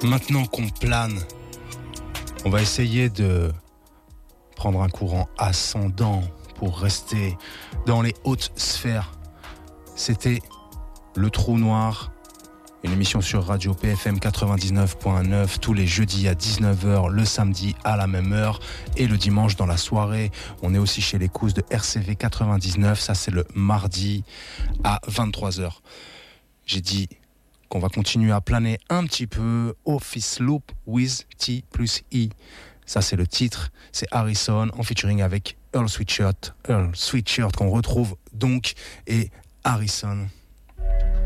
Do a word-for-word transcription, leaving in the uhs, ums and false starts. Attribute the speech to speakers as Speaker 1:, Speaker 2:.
Speaker 1: Maintenant qu'on plane, on va essayer de prendre un courant ascendant pour rester dans les hautes sphères. C'était Le Trou Noir, une émission sur Radio P F M quatre-vingt-dix-neuf point neuf tous les jeudis à dix-neuf heures, le samedi à la même heure et le dimanche dans la soirée. On est aussi chez les Cous de R C V quatre-vingt-dix-neuf, ça c'est le mardi à vingt-trois heures. J'ai dit qu'on va continuer à planer un petit peu. Office Loop with T plus I. Ça c'est le titre, c'est Harrison en featuring avec Earl Sweatshirt, Earl Sweatshirt qu'on retrouve donc et Harrison.